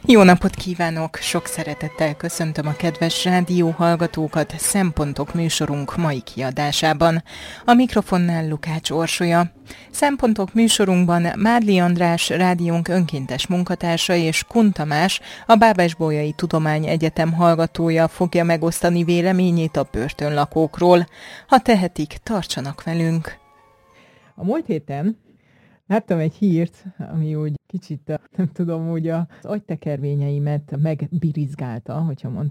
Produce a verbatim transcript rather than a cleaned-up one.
Jó napot kívánok! Sok szeretettel köszöntöm a kedves rádióhallgatókat Szempontok műsorunk mai kiadásában. A mikrofonnál Lukács Orsolya. Szempontok műsorunkban Mádli András rádiónk önkéntes munkatársa és Kun Tamás, a Bábesbolyai Tudományegyetem hallgatója fogja megosztani véleményét a börtönlakókról. Ha tehetik, tartsanak velünk! A múlt héten láttam egy hírt, ami úgy kicsit, nem tudom, úgy az agytekervényeimet megbirizgálta, hogyha mondhatom